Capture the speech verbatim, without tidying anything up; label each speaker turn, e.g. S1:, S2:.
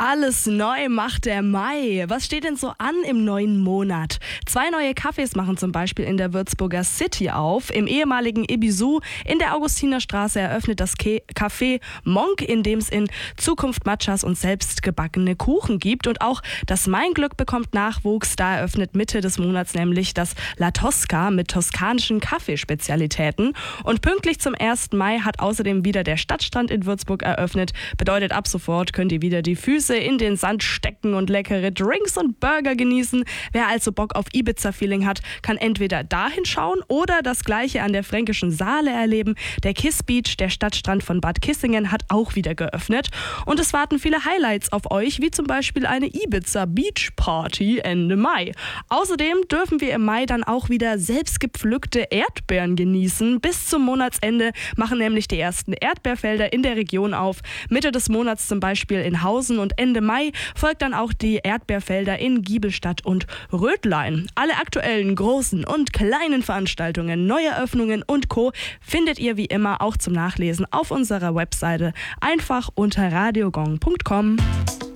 S1: Alles neu macht der Mai. Was steht denn so an im neuen Monat? Zwei neue Cafés machen zum Beispiel in der Würzburger City auf. Im ehemaligen Ibisu in der Augustinerstraße eröffnet das Café Monk, in dem es in Zukunft Matchas und selbstgebackene Kuchen gibt. Und auch das Mein Glück bekommt Nachwuchs. Da eröffnet Mitte des Monats nämlich das La Tosca mit toskanischen Kaffeespezialitäten. Und pünktlich zum ersten Mai hat außerdem wieder der Stadtstrand in Würzburg eröffnet. Bedeutet, ab sofort könnt ihr wieder die Füße in den Sand stecken und leckere Drinks und Burger genießen. Wer also Bock auf Ibiza-Feeling hat, kann entweder dahin schauen oder das Gleiche an der Fränkischen Saale erleben. Der Kiss Beach, der Stadtstrand von Bad Kissingen, hat auch wieder geöffnet. Und es warten viele Highlights auf euch, wie zum Beispiel eine Ibiza Beach Party Ende Mai. Außerdem dürfen wir im Mai dann auch wieder selbstgepflückte Erdbeeren genießen. Bis zum Monatsende machen nämlich die ersten Erdbeerfelder in der Region auf. Mitte des Monats zum Beispiel in Hausen und Ende Mai folgt dann auch die Erdbeerfelder in Giebelstadt und Rödlein. Alle aktuellen großen und kleinen Veranstaltungen, Neueröffnungen und Co. findet ihr wie immer auch zum Nachlesen auf unserer Webseite einfach unter radiogong punkt com.